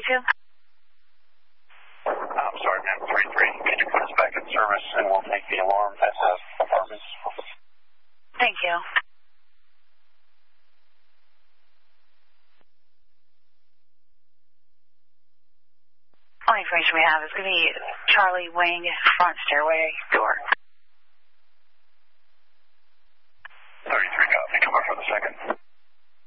32? I'm sorry, ma'am. 33. Can you put us back in service and we'll take the alarm at the apartments? Thank you. Only information we have is going to be Charlie Wing, front stairway door.